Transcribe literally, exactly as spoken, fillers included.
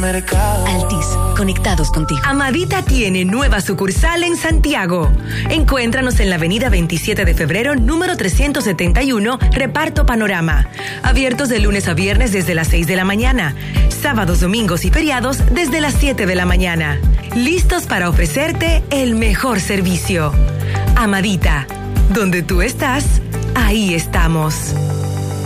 mercado. Altis, conectados contigo. Amadita tiene nueva sucursal en Santiago. Encuéntranos en la avenida veintisiete de febrero, número trescientos setenta y uno, Reparto Panorama. Abiertos de lunes a viernes desde las seis de la mañana. Sábados, domingos y feriados desde las siete de la mañana. Listos para ofrecerte el mejor servicio. Amadita, donde tú estás, ahí estamos.